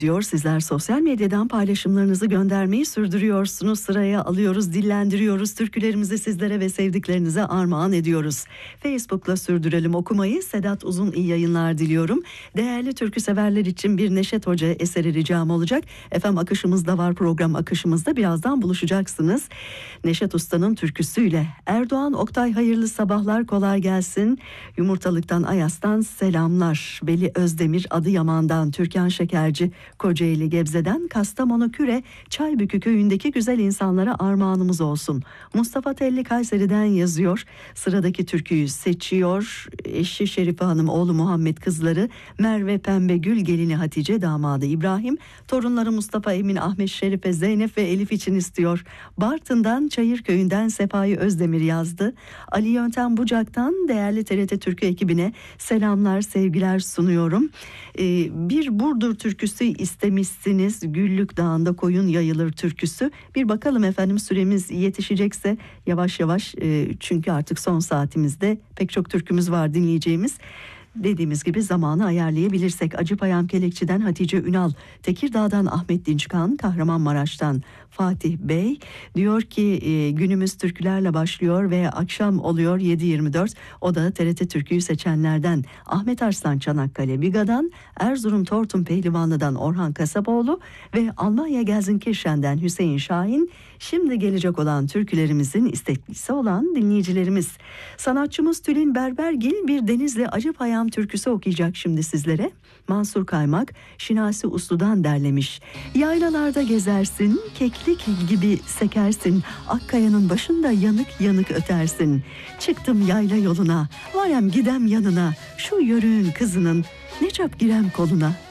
diyor. Sizler sosyal medyadan paylaşımlarınızı göndermeyi sürdürüyorsunuz. Sıraya alıyoruz, dillendiriyoruz. Türkülerimizi sizlere ve sevdiklerinize armağan ediyoruz. Facebook'la sürdürelim okumayı. Sedat Uzun iyi yayınlar diliyorum. Değerli türkü severler için bir Neşet Hoca eseri ricam olacak. FM akışımızda var, program akışımızda. Birazdan buluşacaksınız. Neşet Usta'nın türküsüyle. Erdoğan Oktay hayırlı sabahlar, kolay gelsin. Yumurtalık'tan Ayas'tan selamlar. Veli Özdemir Adıyaman'dan, Türkan Şekerci Kocaeli Gebze'den, Kastamonu Küre Çaybükü köyündeki güzel insanlara armağanımız olsun. Mustafa Telli Kayseri'den yazıyor. Sıradaki türküyü seçiyor. Eşi Şerife Hanım, oğlu Muhammed, kızları Merve Pembegül, gelini Hatice, damadı İbrahim, torunları Mustafa Emin, Ahmet, Şerife, Zeynep ve Elif için istiyor. Bartın'dan Çayırköy'ünden Sefai Özdemir yazdı. Ali Yöntem Bucak'tan değerli TRT Türkü ekibine selamlar, sevgiler sunuyorum. Bir Burdur türküsü istemişsiniz. Güllük Dağı'nda koyun yayılır türküsü. Bir bakalım efendim, süremiz yetişecekse yavaş yavaş, çünkü artık son saatimizde pek çok türkümüz var dinleyeceğimiz. Dediğimiz gibi zamanı ayarlayabilirsek. Acıpayam Kelekçi'den Hatice Ünal, Tekirdağ'dan Ahmet Dinçkan, Kahramanmaraş'tan Fatih Bey diyor ki günümüz türkülerle başlıyor ve akşam oluyor 7.24. O da TRT Türkü'yü seçenlerden Ahmet Arslan Çanakkale Biga'dan, Erzurum Tortum Pehlivanlı'dan Orhan Kasapoğlu ve Almanya Gelsenkirchen'den Hüseyin Şahin. Şimdi gelecek olan türkülerimizin isteklisi olan dinleyicilerimiz. Sanatçımız Tülin Berbergil bir Denizli Acıpayam türküsü okuyacak şimdi sizlere. Mansur Kaymak Şinasi Uslu'dan derlemiş. Yaylalarda gezersin, keklik gibi sekersin, Akkaya'nın başında yanık yanık ötersin. Çıktım yayla yoluna, varem gidem yanına, şu yörüğün kızının ne çap girem koluna.